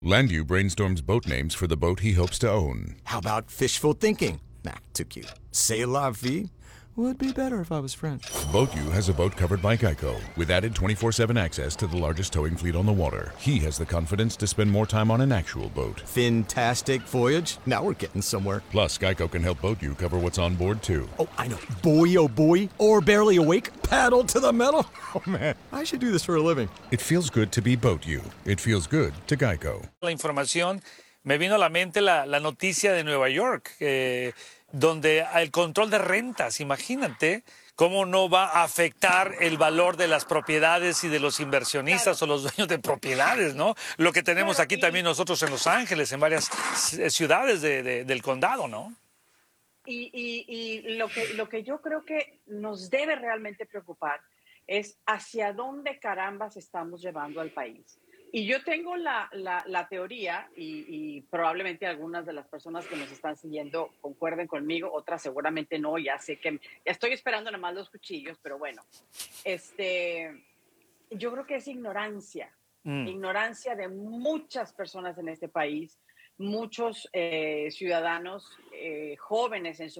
Landu brainstorms boat names for the boat he hopes to own. How about fishful thinking? Nah, too cute. C'est la vie? Would be better if I was French. BoatU has a boat covered by Geico, with added 24/7 access to the largest towing fleet on the water. He has the confidence to spend more time on an actual boat. Fantastic voyage. Now we're getting somewhere. Plus, Geico can help BoatU cover what's on board, too. Oh, I know. Boy, oh boy. Or barely awake. Paddle to the metal. Oh, man. I should do this for a living. It feels good to be BoatU. It feels good to Geico. La información, me vino a la mente la noticia de Nueva York, donde el control de rentas, imagínate cómo no va a afectar el valor de las propiedades y de los inversionistas o los dueños de propiedades, ¿no? Lo que tenemos aquí también nosotros en Los Ángeles, en varias ciudades del condado, ¿no? Y lo que yo creo que nos debe realmente preocupar es hacia dónde carambas estamos llevando al país. Y yo tengo la teoría, y probablemente algunas de las personas que nos están siguiendo concuerden conmigo, otras seguramente no, ya sé que ya estoy esperando nada más los cuchillos, pero bueno, yo creo que es ignorancia, ignorancia de muchas personas en este país, muchos ciudadanos jóvenes en su